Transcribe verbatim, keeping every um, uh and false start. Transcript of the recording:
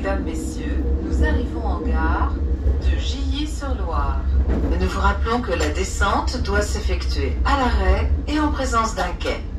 Mesdames, Messieurs, nous arrivons en gare de Gilly-sur-Loire. Nous vous rappelons que la descente doit s'effectuer à l'arrêt et en présence d'un quai.